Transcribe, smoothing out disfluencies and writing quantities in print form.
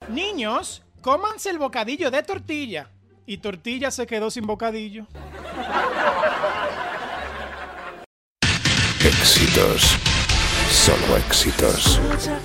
Niños, cómanse el bocadillo de tortilla. Y tortilla se quedó sin bocadillo. Éxitos. Solo éxitos.